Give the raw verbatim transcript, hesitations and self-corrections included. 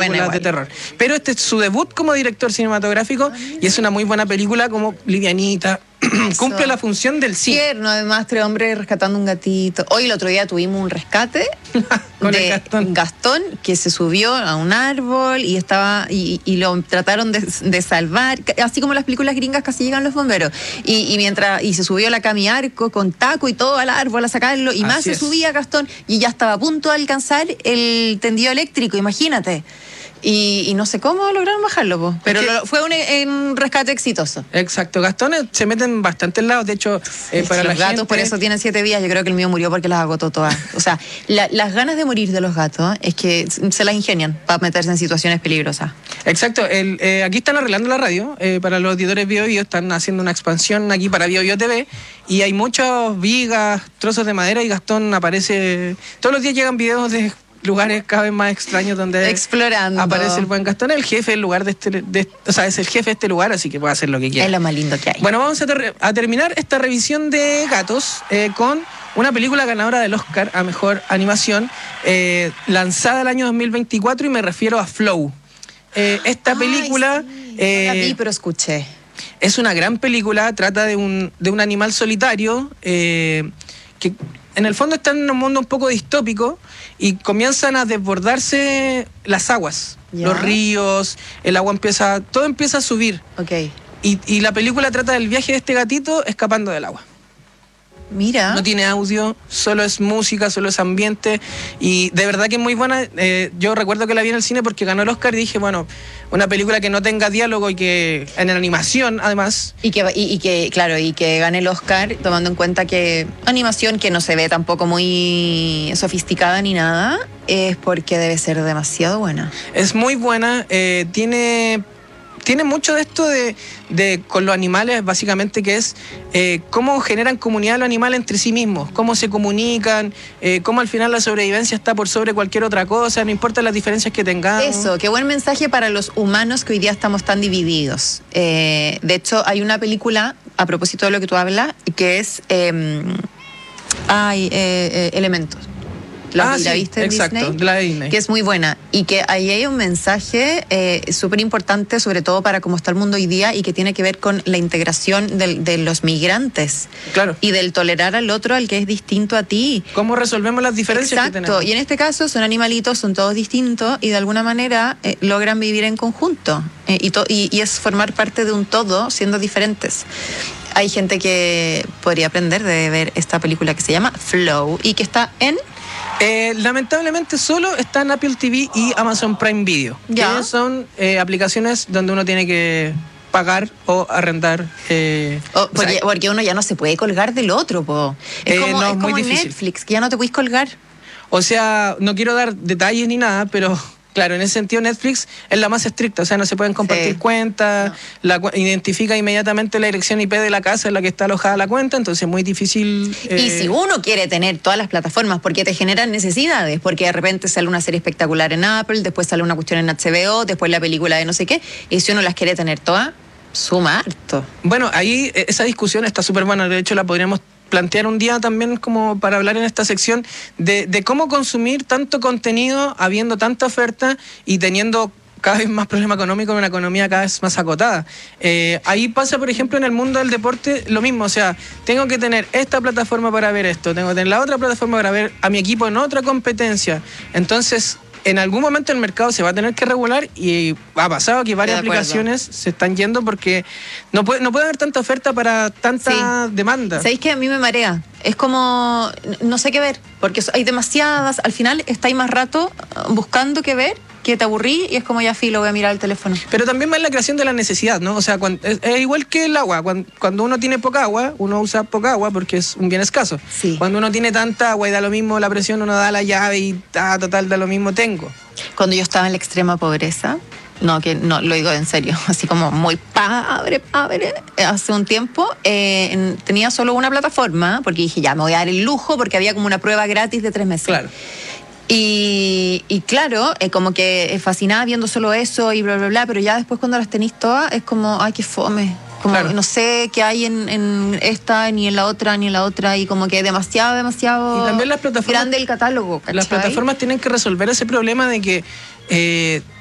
películas de terror. Pero este es su debut como director cinematográfico y es una muy buena película, como livianita. Cumple la función del cine. Tierno, además, tres hombres rescatando un gatito. Hoy el otro día tuvimos un rescate Con de el Gastón. Gastón, que se subió a un árbol y estaba y, y lo trataron de, de salvar, así como las películas gringas casi llegan los bomberos. Y, y mientras y se subió la Cami Arco con taco y todo al árbol a sacarlo, y más Así se es. subía Gastón y ya estaba a punto de alcanzar el tendido eléctrico, imagínate. Y, y no sé cómo lograron bajarlo, po. Pero Es que- lo- fue un, un rescate exitoso. Exacto, Gastón eh, se mete en bastantes lados, de hecho, eh, para los la gatos gente... por eso tienen siete vidas. Yo creo que el mío murió porque las agotó todas. O sea, la- las ganas de morir de los gatos es que se las ingenian para meterse en situaciones peligrosas. Exacto, el, eh, aquí están arreglando la radio, eh, para los auditores Bio Bio, están haciendo una expansión aquí para Bio Bio T V, y hay muchas vigas, trozos de madera, y Gastón aparece, todos los días llegan videos de lugares cada vez más extraños donde Explorando. aparece el buen Gastón, el jefe del lugar de este, de- o sea, es el jefe de este lugar, así que puede hacer lo que quiera. Es lo más lindo que hay. Bueno, vamos a, ter- a terminar esta revisión de gatos eh, con una película ganadora del Oscar a Mejor Animación, eh, lanzada el año dos mil veinticuatro, y me refiero a Flow. Eh, esta Ay, película sí. eh, No la vi, pero escuché. es una gran película, trata de un, de un animal solitario eh, que en el fondo está en un mundo un poco distópico y comienzan a desbordarse las aguas, Ya. los ríos, el agua empieza, todo empieza a subir. Ok. Y, y la película trata del viaje de este gatito escapando del agua. Mira. No tiene audio, solo es música, solo es ambiente, y de verdad que es muy buena. Eh, yo recuerdo que la vi en el cine porque ganó el Oscar y dije, bueno, una película que no tenga diálogo y que en animación además... Y que, y, y que, claro, y que gane el Oscar, tomando en cuenta que animación que no se ve tampoco muy sofisticada ni nada, es porque debe ser demasiado buena. Es muy buena, eh, tiene, tiene mucho de esto de, de con los animales, básicamente, que es eh, cómo generan comunidad los animales entre sí mismos, cómo se comunican, eh, cómo al final la sobrevivencia está por sobre cualquier otra cosa, no importa las diferencias que tengamos. Eso, qué buen mensaje para los humanos que hoy día estamos tan divididos. Eh, de hecho, hay una película, a propósito de lo que tú hablas, que es eh, ay, eh, eh, Elementos. La, Ah, la sí, viste en exacto, Disney, de la de Disney. que es muy buena y que ahí hay un mensaje eh, súper importante, sobre todo para cómo está el mundo hoy día, y que tiene que ver con la integración del- de los migrantes Claro. y del tolerar al otro, al que es distinto a ti. ¿Cómo resolvemos las diferencias que Exacto, tenemos? y en este caso son animalitos, son todos distintos y de alguna manera eh, logran vivir en conjunto eh, y, to- y, y es formar parte de un todo siendo diferentes. Hay gente que podría aprender de ver esta película que se llama Flow y que está en... Eh, lamentablemente solo está en Apple T V y Amazon Prime Video, Ya. que son eh, aplicaciones donde uno tiene que pagar o arrendar. Eh, Oh, o sea, porque, porque uno ya no se puede colgar del otro, po. Es Eh, como, no, es muy como difícil. Netflix, que ya no te puedes colgar. o sea, no quiero dar detalles ni nada, pero claro, en ese sentido Netflix es la más estricta, o sea, no se pueden compartir Sí. cuentas, la cu- identifica inmediatamente la dirección I P de la casa en la que está alojada la cuenta, entonces es muy difícil. Y eh, si uno quiere tener todas las plataformas, porque te generan necesidades, porque de repente sale una serie espectacular en Apple, después sale una cuestión en H B O, después la película de no sé qué, y si uno las quiere tener todas, suma harto. Bueno, ahí eh, esa discusión está súper buena, de hecho la podríamos plantear un día también como para hablar en esta sección de, de cómo consumir tanto contenido habiendo tanta oferta y teniendo cada vez más problema económico en una economía cada vez más acotada. Eh, ahí pasa, por ejemplo, en el mundo del deporte lo mismo, o sea, tengo que tener esta plataforma para ver esto, tengo que tener la otra plataforma para ver a mi equipo en otra competencia, entonces... En algún momento el mercado se va a tener que regular y ha pasado que varias Estoy de acuerdo. aplicaciones se están yendo porque no puede, no puede haber tanta oferta para tanta demanda. ¿Sabéis que a mí me marea? Es como, no sé qué ver, porque hay demasiadas, al final estáis más rato buscando qué ver, que te aburrí y es como ya filo, voy a mirar el teléfono. Pero también va en la creación de la necesidad, ¿no? O sea, cuando, es, es igual que el agua. Cuando, cuando uno tiene poca agua, uno usa poca agua porque es un bien escaso. Sí. Cuando uno tiene tanta agua y da lo mismo la presión, uno da la llave y ah, total, da lo mismo tengo. Cuando yo estaba en la extrema pobreza, no, que no, lo digo en serio, así como muy pobre, pobre, hace un tiempo eh, en- tenía solo una plataforma, porque dije, ya, me voy a dar el lujo, porque había como una prueba gratis de tres meses. Claro. Y, y claro, eh, como que fascinaba viendo solo eso y bla, bla, bla, pero ya después cuando las tenéis todas es como, ay, qué fome. Como Claro. no sé qué hay en, en esta, ni en la otra, ni en la otra, y como que demasiado, demasiado Y también las plataformas- grande el catálogo, ¿cachai? Las plataformas tienen que resolver ese problema de que eh,